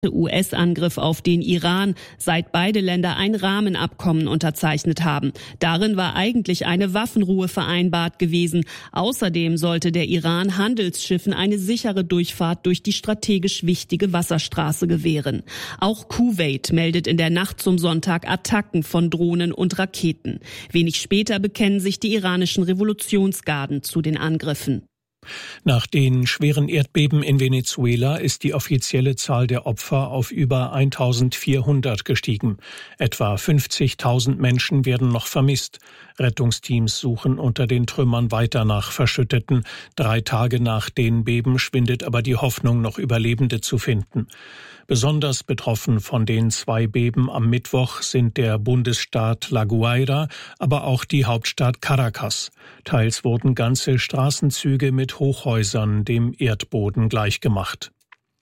US-Angriff auf den Iran, seit beide Länder ein Rahmenabkommen unterzeichnet haben. Darin war eigentlich eine Waffenruhe vereinbart gewesen. Außerdem sollte der Iran Handelsschiffen eine sichere Durchfahrt durch die strategisch wichtige Wasserstraße gewähren. Auch Kuwait meldet in der Nacht zum Sonntag Attacken von Drohnen und Raketen. Wenig später bekennen sich die iranischen Revolutionsgarden zu den Angriffen. Nach den schweren Erdbeben in Venezuela ist die offizielle Zahl der Opfer auf über 1.400 gestiegen. Etwa 50.000 Menschen werden noch vermisst. Rettungsteams suchen unter den Trümmern weiter nach Verschütteten. 3 Tage nach den Beben schwindet aber die Hoffnung, noch Überlebende zu finden. Besonders betroffen von den 2 Beben am Mittwoch sind der Bundesstaat La Guaira, aber auch die Hauptstadt Caracas. Teils wurden ganze Straßenzüge mit Hochhäusern dem Erdboden gleichgemacht.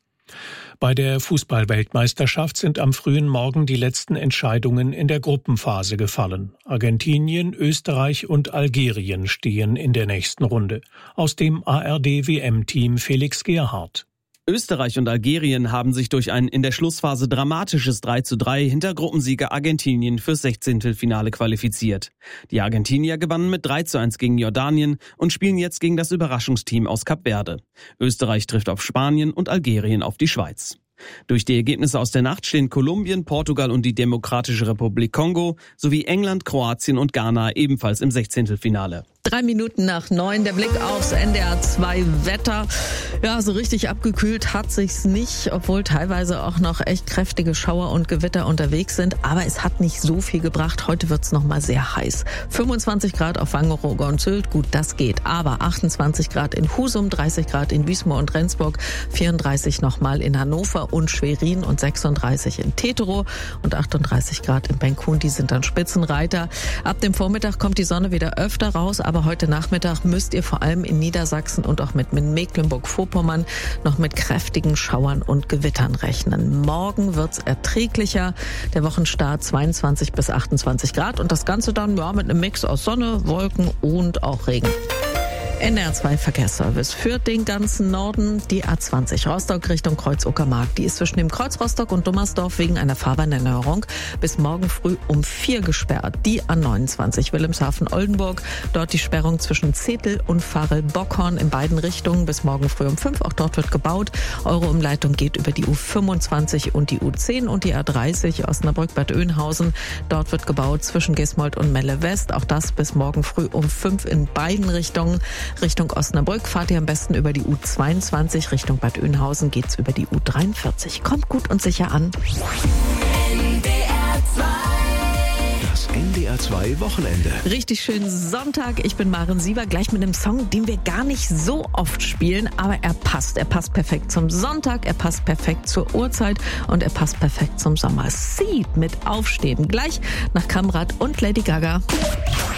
Bei der Fußball-Weltmeisterschaft sind am frühen Morgen die letzten Entscheidungen in der Gruppenphase gefallen. Argentinien, Österreich und Algerien stehen in der nächsten Runde. Aus dem ARD-WM-Team Felix Gerhardt. Österreich und Algerien haben sich durch ein in der Schlussphase dramatisches 3:3 hinter Gruppensieger Argentinien fürs 16. Finale qualifiziert. Die Argentinier gewannen mit 3:1 gegen Jordanien und spielen jetzt gegen das Überraschungsteam aus Kap Verde. Österreich trifft auf Spanien und Algerien auf die Schweiz. Durch die Ergebnisse aus der Nacht stehen Kolumbien, Portugal und die Demokratische Republik Kongo sowie England, Kroatien und Ghana ebenfalls im 16. Finale. 3 Minuten nach 9, der Blick aufs NDR 2 Wetter. Ja, so richtig abgekühlt hat sich's nicht, obwohl teilweise auch noch echt kräftige Schauer und Gewitter unterwegs sind. Aber es hat nicht so viel gebracht. Heute wird's noch mal sehr heiß. 25 Grad auf Wangerooge und Sylt, gut, das geht. Aber 28 Grad in Husum, 30 Grad in Wismar und Rendsburg, 34 nochmal in Hannover und Schwerin und 36 in Teterow und 38 Grad in Bencun. Die sind dann Spitzenreiter. Ab dem Vormittag kommt die Sonne wieder öfter raus, aber heute Nachmittag müsst ihr vor allem in Niedersachsen und auch mit Mecklenburg-Vorpommern noch mit kräftigen Schauern und Gewittern rechnen. Morgen wird's erträglicher. Der Wochenstart 22 bis 28 Grad und das Ganze dann mit einem Mix aus Sonne, Wolken und auch Regen. NDR 2 Verkehrsservice führt den ganzen Norden. Die A20 Rostock Richtung Kreuz-Uckermark. Die ist zwischen dem Kreuz Rostock und Dummersdorf wegen einer Fahrbahnerneuerung bis morgen früh um 4 gesperrt. Die A29 Wilhelmshaven-Oldenburg. Dort die Sperrung zwischen Zetel und Varel-Bockhorn in beiden Richtungen bis morgen früh um 5. Auch dort wird gebaut. Eure Umleitung geht über die U25 und die U10 und die A30 Osnabrück-Bad Oeynhausen. Dort wird gebaut zwischen Gesmold und Melle West. Auch das bis morgen früh um 5 in beiden Richtungen. Richtung Osnabrück fahrt ihr am besten über die U22. Richtung Bad Oeynhausen geht's über die U43. Kommt gut und sicher an. Das NDR 2 Wochenende. Richtig schönen Sonntag. Ich bin Maren Sieber, gleich mit einem Song, den wir gar nicht so oft spielen, aber er passt. Er passt perfekt zum Sonntag, er passt perfekt zur Uhrzeit und er passt perfekt zum Sommer. Seed mit Aufstehen. Gleich nach Kamrat und Lady Gaga.